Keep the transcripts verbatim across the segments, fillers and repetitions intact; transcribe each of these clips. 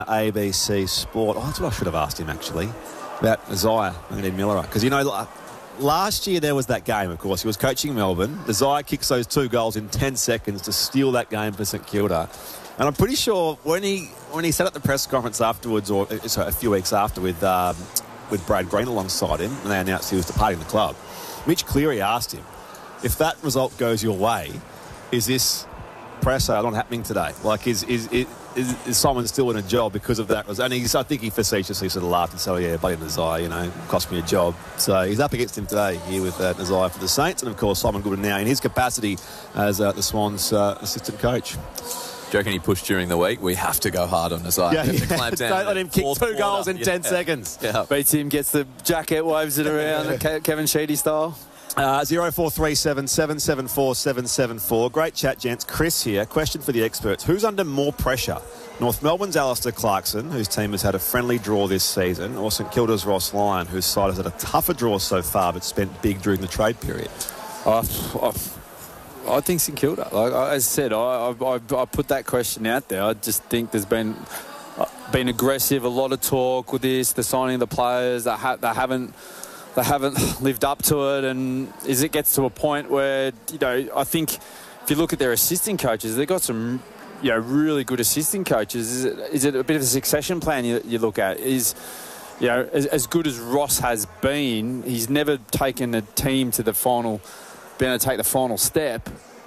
A B C Sport. Oh, that's what I should have asked him, actually, about Isaiah Wanganeen-Milera. Because, you know, last year there was that game, of course. He was coaching Melbourne. Isaiah kicks those two goals in ten seconds to steal that game for St Kilda. And I'm pretty sure when he when he sat at the press conference afterwards, or sorry, a few weeks after, with um, with Brad Green alongside him, and they announced he was departing the club, Mitch Cleary asked him, if that result goes your way, is this presser not happening today? Like, is is, is Is, is Simon still in a job because of that? And he's, I think he facetiously sort of laughed and said, oh, yeah, buddy Nazai, you know, cost me a job. So he's up against him today here with uh, Nazai for the Saints. And, of course, Simon Goodwin now in his capacity as uh, the Swans' uh, assistant coach. Do you reckon he pushed during the week? We have to go hard on Nazai. Yeah, yeah. Clamp down. Don't let him kick two quarter. goals in yeah. ten seconds. Yeah. Beats him, gets the jacket, waves it around, Kevin Sheedy style. Uh, zero four three seven, seven seven four, seven seven four. Great chat, gents. Chris here. Question for the experts. Who's under more pressure? North Melbourne's Alistair Clarkson, whose team has had a friendly draw this season, or St Kilda's Ross Lyon, whose side has had a tougher draw so far but spent big during the trade period? I, I, I think St Kilda. Like, as I said, I, I, I put that question out there. I just think there's been been aggressive, a lot of talk with this, the signing of the players. They, ha- they haven't... They haven't lived up to it, and as it gets to a point where, you know, I think if you look at their assistant coaches, they've got some, you know, really good assistant coaches. Is it, is it a bit of a succession plan you, you look at? Is, you know, as, as good as Ross has been, he's never taken a team to the final, been able to take the final step.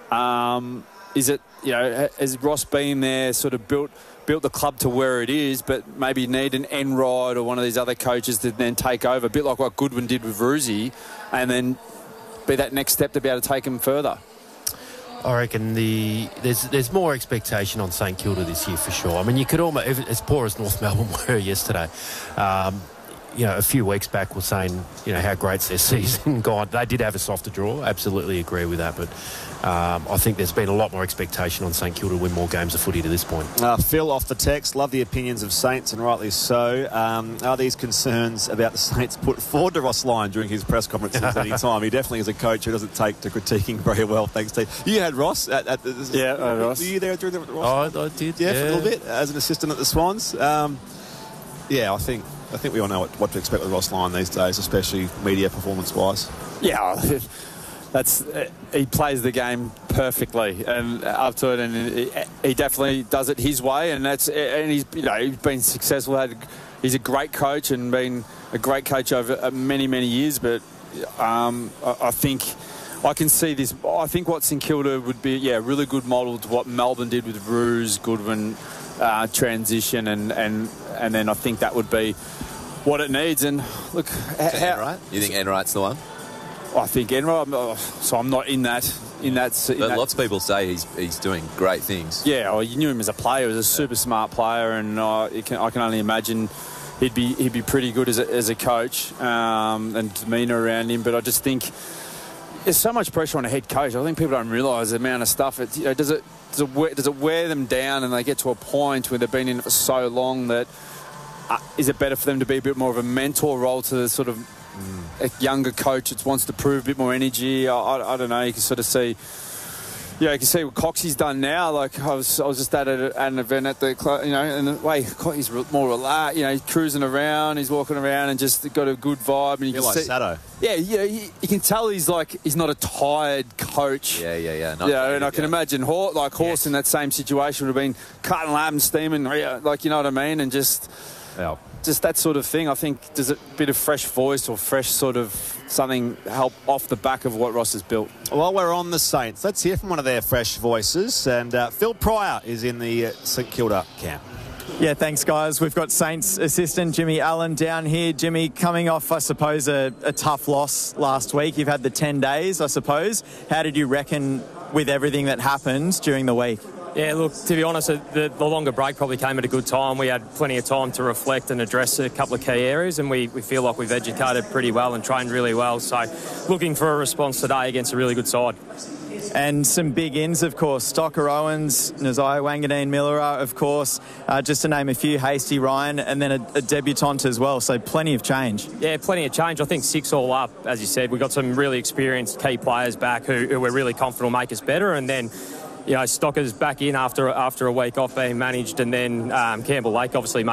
Um, is it, you know, has Ross been there, sort of built... built the club to where it is, but maybe need an Enright or one of these other coaches to then take over, a bit like what Goodwin did with Roosie, and then be that next step to be able to take him further? I reckon the there's there's more expectation on St Kilda this year for sure. I mean, you could almost, as poor as North Melbourne were yesterday, um, you know, a few weeks back were saying, you know, how great's their season gone. They did have a softer draw, absolutely agree with that, but um, I think there's been a lot more expectation on St Kilda to win more games of footy to this point. Uh, Phil off the text, love the opinions of Saints, and rightly so. Um, are these concerns about the Saints put forward to Ross Lyon during his press conferences at any time? He definitely is a coach who doesn't take to critiquing very well, thanks to you. had Ross at, at the, yeah, uh, Ross. Were you there during the Ross? Oh, I did, yeah, yeah. for a little bit as an assistant at the Swans. Um, yeah, I think I think we all know what, what to expect with Ross Lyon these days, especially media performance-wise. Yeah, that's uh, he plays the game perfectly and up to it, and he, he definitely does it his way, and that's and he's you know he's been successful. Had he's a great coach and been a great coach over many many years, but um, I, I think. I can see this. I think what St Kilda would be, yeah, a really good model to what Melbourne did with Roos, Goodwin, uh, transition, and, and and then I think that would be what it needs. And look, how, Enright? You think Enright's the one? I think Enright. So I'm not in that. In that. In but that. Lots of people say he's he's doing great things. Yeah, well, you knew him as a player. He was a super smart player, and uh, can, I can only imagine he'd be he'd be pretty good as a, as a coach um, and demeanour around him. But I just think. There's so much pressure on a head coach. I think people don't realise the amount of stuff. It, you know, does it does it, wear, does it wear them down, and they get to a point where they've been in it for so long that uh, is it better for them to be a bit more of a mentor role to the sort of mm. a younger coach that wants to prove a bit more energy? I, I, I don't know. You can sort of see. Yeah, you can see what Coxie's done now. Like I was, I was just at, a, at an event at the club, you know, and the way he's more relaxed. You know, he's cruising around, he's walking around, and just got a good vibe. And you You're can like see, Sato. Yeah, yeah, you, you can tell he's like he's not a tired coach. Yeah, yeah, yeah. Not yeah, and yeah. I can imagine Horse, like Horse yes. in that same situation would have been cutting lap and steaming, like you know what I mean, and just. Yeah. Just that sort of thing. I think does a bit of fresh voice or fresh sort of something help off the back of what Ross has built. While we're on the Saints, let's hear from one of their fresh voices. And uh, Phil Pryor is in the uh, St Kilda camp. Yeah, thanks, guys. We've got Saints assistant Jimmy Allen down here. Jimmy, coming off, I suppose, a, a tough loss last week. You've had the ten days, I suppose. How did you reckon with everything that happened during the week? Yeah, look, to be honest, the, the longer break probably came at a good time. We had plenty of time to reflect and address a couple of key areas, and we, we feel like we've educated pretty well and trained really well. So looking for a response today against a really good side. And some big ins, of course. Stocker Owens, Nazai Wanganeen-Milera, of course, uh, just to name a few, Hasty Ryan, and then a, a debutant as well. So plenty of change. Yeah, plenty of change. I think six all up, as you said. We've got some really experienced key players back who, who we're really confident will make us better. And then you know, Stocker's back in after after a week off being managed, and then um, Campbell Lake obviously